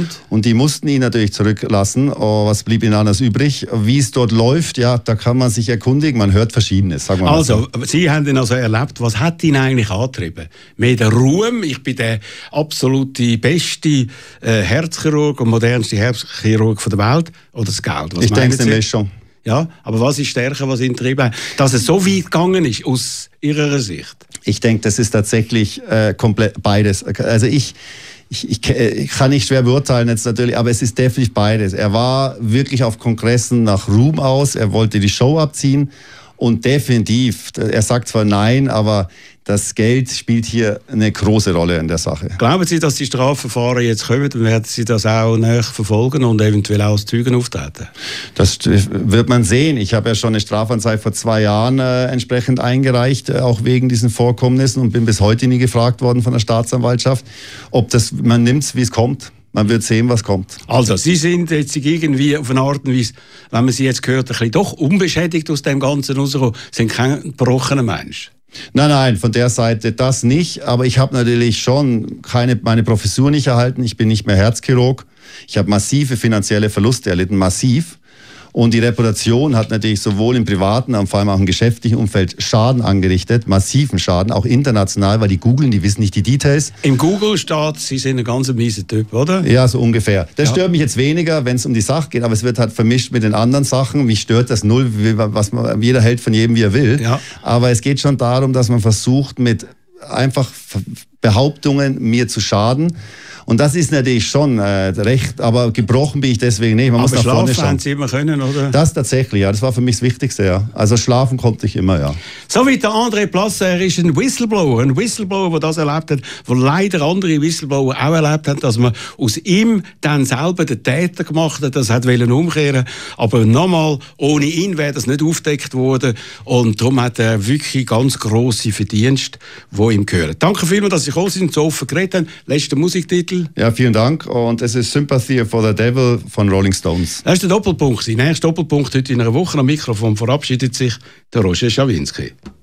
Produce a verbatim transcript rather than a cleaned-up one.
Und? Und die mussten ihn natürlich zurücklassen. Oh, was blieb ihnen anders übrig? Wie es dort läuft, ja, da kann man sich erkundigen. Man hört Verschiedenes, sagen wir mal Also, so. Sie haben ihn also erlebt. Was hat ihn eigentlich angetrieben? Mehr der Ruhm, ich bin der absolute beste äh, Herzchirurg und modernste Herzchirurg der Welt, oder das Geld? Was ich denke, es ist eine Sie? Mischung. Ja, aber was ist stärker, was ihn getrieben hat? Dass es so weit gegangen ist, aus Ihrer Sicht? Ich denke, das ist tatsächlich äh, komplett beides. Also ich, ich, ich, ich kann nicht schwer beurteilen jetzt natürlich, aber es ist definitiv beides. Er war wirklich auf Kongressen nach Ruhm aus, er wollte die Show abziehen und definitiv, er sagt zwar nein, aber das Geld spielt hier eine große Rolle in der Sache. Glauben Sie, dass die Strafverfahren jetzt kommen und werden Sie das auch näher verfolgen und eventuell auch als Zeugen auftreten? Das wird man sehen. Ich habe ja schon eine Strafanzeige vor zwei Jahren äh, entsprechend eingereicht, äh, auch wegen diesen Vorkommnissen und bin bis heute nie gefragt worden von der Staatsanwaltschaft, ob das, man nimmt es, wie es kommt. Man wird sehen, was kommt. Also, Sie sind jetzt irgendwie auf eine Art und Weise, wenn man Sie jetzt hört, ein bisschen doch unbeschädigt aus dem Ganzen rausgekommen, sind kein gebrochener Mensch. Nein, nein, von der Seite das nicht. Aber ich habe natürlich schon keine, meine Professur nicht erhalten. Ich bin nicht mehr Herzchirurg. Ich habe massive finanzielle Verluste erlitten, massiv. Und die Reputation hat natürlich sowohl im privaten, aber vor allem auch im geschäftlichen Umfeld Schaden angerichtet, massiven Schaden, auch international, weil die googeln, die wissen nicht die Details. Im Google steht, Sie sind ein ganz mieser Typ, oder? Ja, so ungefähr. Das ja. stört mich jetzt weniger, wenn es um die Sache geht, aber es wird halt vermischt mit den anderen Sachen. Mich stört das null, was man, jeder hält von jedem, wie er will. Ja. Aber es geht schon darum, dass man versucht, mit einfach Behauptungen mir zu schaden. Und das ist natürlich schon äh, recht, aber gebrochen bin ich deswegen nicht. Man aber muss nach vorne schlafen schauen. haben Sie immer können, oder? Das tatsächlich, ja. Das war für mich das Wichtigste, ja. Also schlafen konnte ich immer, ja. So wie der André Plasse, er ist ein Whistleblower. Ein Whistleblower, der das erlebt hat, wo leider andere Whistleblower auch erlebt haben, dass man aus ihm dann selber den Täter gemacht hat, das hat wollen umkehren. Aber nochmal, ohne ihn wäre das nicht aufgedeckt worden. Und darum hat er wirklich ganz grosse Verdienste, die ihm gehören. Danke vielmals, dass Sie gekommen sind und so offen geredet haben. Letzter Musiktitel. Ja, vielen Dank. Und es ist Sympathy for the Devil von Rolling Stones. Das ist der Doppelpunkt. Der nächste Doppelpunkt heute in einer Woche. Am Mikrofon verabschiedet sich der Roger Schawinski.